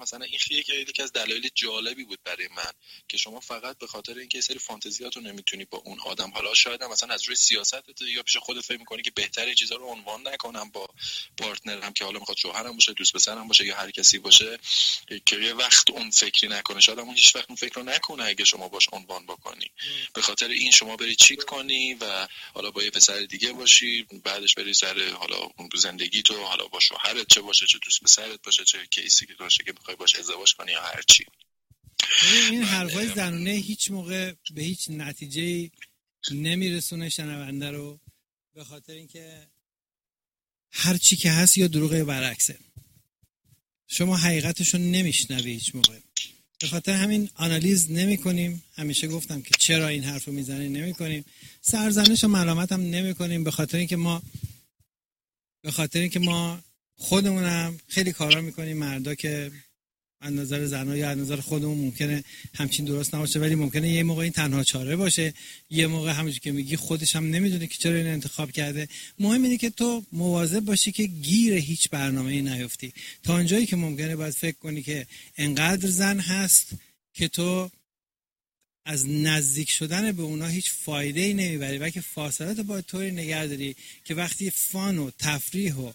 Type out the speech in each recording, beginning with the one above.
مثلا این یکی از دلایل جالبی بود برای من که شما فقط به خاطر اینکه یه سری فانتزیاتو نمیتونی با اون آدم، حالا شاید هم مثلا از روی سیاستت یا پیش خودت فکر می‌کنی که بهتره چیزا رو عنوان نکنم با پارتنرم که حالا میخواد شوهرم باشه، دوست پسرم باشه یا هر کسی باشه، که یه وقت اون فکری نکنه، شاید اون هیچ وقت اون فکر رو نکنه اگه شما باش عنوان بکنی. به خاطر این شما بری چیت کنی و حالا با یه پسر دیگه باشی، بعدش بری سر حالا اون زندگی تو، حالا با شوهرت چه باشه، چه دوست پسرت باشه، چه کیسی که باشه که بخوای باش ازدواج کنی یا هر چی. این حرفای زنونه هیچ موقع به هیچ نتیجه نمیرسونه شنونده رو، به خاطر اینکه هر چی که هست یا دروغه یا برعکسه. شما حقیقتشو نمیشنوی هیچ موقع. به خاطر همین آنالیز نمی کنیم. همیشه گفتم که چرا این حرفو میزنی نمی کنیم. سرزنش و ملامت هم نمی کنیم، به خاطر اینکه ما خودمونم خیلی کارا میکنیم، مردا که از نظر زنها یا از نظر خودمون ممکنه همچین درست نباشه، ولی ممکنه یه موقع این تنها چاره باشه، یه موقع همونجوری که میگی خودش هم نمیدونه که چرا این انتخاب کرده. مهم اینه که تو مواظب باشی که گیر هیچ برنامه‌ای نیفتی. تا اونجایی که ممکنه باید فکر کنی که انقدر زن هست که تو از نزدیک شدن به اونا هیچ فایده‌ای نمیبری، بلکه فاصلت باید طوری نگه داری که وقتی فان و تفریح و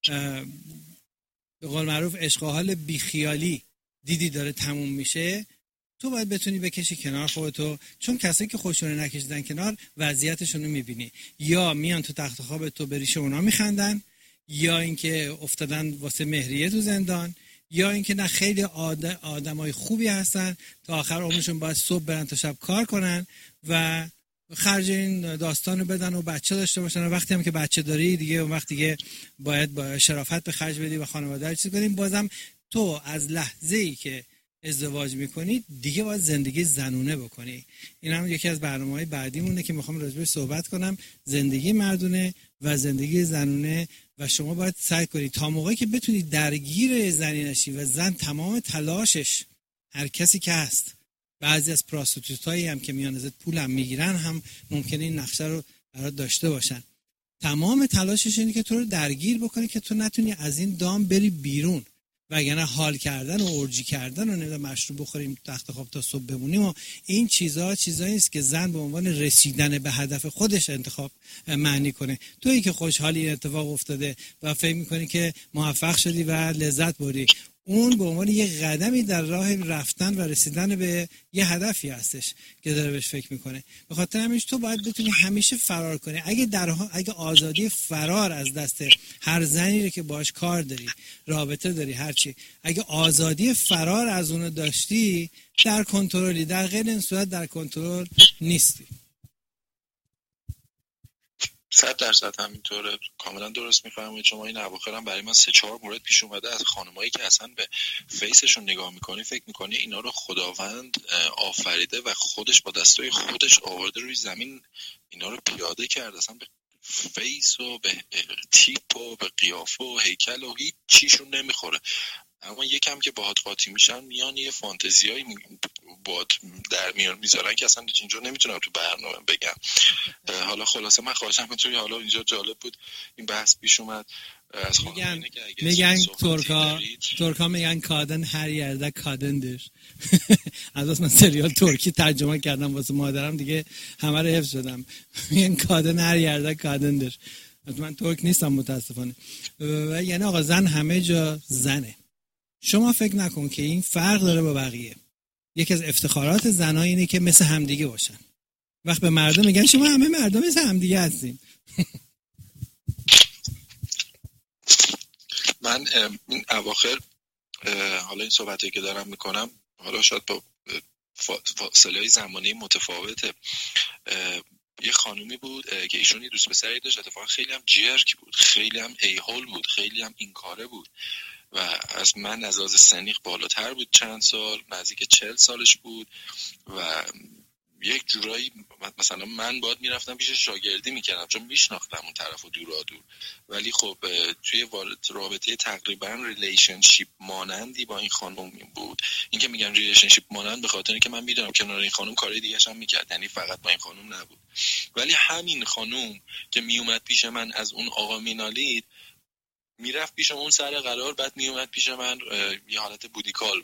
به قول معروف عشق و حال بیخیالی دیدی داره تموم میشه، تو باید بتونی بکشی کنار خودتو، چون کسایی که خودشون نکشیدن کنار وضعیتشون رو میبینی، یا میان تو تخت خواب تو بریش اونا میخندن، یا اینکه افتادن واسه مهریه تو زندان، یا اینکه نه خیلی آدمای خوبی هستن تا آخر عمرشون باید صبح برن تا شب کار کنن و خرج این داستانو بدن و بچه داشته باشن، و وقتی هم که بچه داری دیگه اون وقت دیگه باید با شرافت به خرج بدی و خانواده رو چیز کنی. بازم تو از لحظه‌ای که ازدواج میکنی دیگه باید زندگی زنونه بکنی. این هم یکی از برنامه‌های بعدیمونه که میخوام راجبش صحبت کنم، زندگی مردونه و زندگی زنونه. و شما باید سعی کنی تا موقعی که بتونی درگیر زنی نشی و زن تمام تلاشش، هر کسی که هست، بعضی از پراستیتوتایی هم که میان ازت پولم میگیرن هم ممکنه این نقشه رو برات داشته باشن، تمام تلاشش اینه که تو رو درگیر بکنه که تو نتونی از این دام بری بیرون، وگرنه حال کردن و اورجی کردن و نمیدونم مشروب بخوریم تخت خواب تا صبح بمونیم و این چیزایی است که زن به عنوان رسیدن به هدف خودش انتخاب معنی کنه. تویی که خوشحالی این اتفاق افتاده و فکر میکنی که موفق شدی و لذت بردی، اون به عنوان یه قدمی در راه رفتن و رسیدن به یه هدفی هستش که داره بهش فکر میکنه. به خاطر همینش تو باید بتونی همیشه فرار کنی. اگه آزادی فرار از دست هر زنی رو که باش کار داری، رابطه داری، هرچی، اگه آزادی فرار از اونو داشتی، در کنترلی. در غیر این صورت در کنترل نیستی. 100% همینطوره، کاملا درست میفرمایید شما. این اواخر هم برای من 3-4 مورد پیش اومده از خانمایی که اصلا به فیسشون نگاه میکنی فکر میکنی اینا رو خداوند آفریده و خودش با دستای خودش آورده روی زمین، اینا رو پیاده کرد، اصلا به فیس و به تیپ و به قیافه و هیکل و هیچ چیشون نمیخوره. اما یکم که باهات قاطی میشن میان یه فانتزیایی باهات در میان میذارن که اصلا اینجا نمیتونم تو برنامه بگم. حالا خلاصه من خواهشم میتونی، حالا اینجا جالب بود این بحث پیش اومد از میگن ترکا میگن کادن هر یرده کادندر. از من سریال ترکی ترجمه کردم واسه مادرم دیگه همه رو حفظ شدم. میگن کادن هر یرده کادندر. من ترک نیستم متاسفانه. و یعنی آقا زن همه جا زنه. شما فکر نکن که این فرق داره با بقیه. یکی از افتخارات زنها اینه که مثل همدیگه باشن. وقت به مردم میگن شما همه مردم مثل همدیگه هستین. من این اواخر حالا این صحبتی که دارم میکنم حالا شاید با فاصله زمانی متفاوته، یه خانومی بود که ایشون یه دوست پسری داشت، اتفاقا خیلی هم جرک بود، خیلی هم ایهول بود، خیلی هم این کاره بود و از من از لحاظ سنی بالاتر بود، چند سال، نزدیک 40 سالش بود و یک جورایی مثلا من باید میرفتم پیش شاگردی میکردم چون میشناختم اون طرف و دورا دور، ولی خب توی رابطه تقریبا ریلیشنشیپ مانندی با این خانم بود. این که میگم ریلیشنشیپ مانند به خاطر اینکه من میدونم کنار این خانم کارهای دیگه هم میکرد، یعنی فقط با این خانم نبود، ولی همین خانم که میومد پیش من از اون آقا مینالید میرفت پیش اون سر قرار، بعد میومد پیش من، یه حالت بودیکال